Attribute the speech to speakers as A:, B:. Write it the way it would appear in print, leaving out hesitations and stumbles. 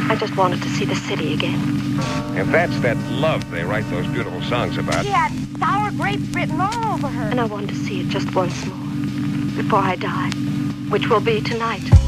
A: I just wanted to see the city again.
B: If that's that love they write those beautiful songs about.
C: She had sour grapes written all over her.
A: And I wanted to see it just once more, before I die, which will be tonight.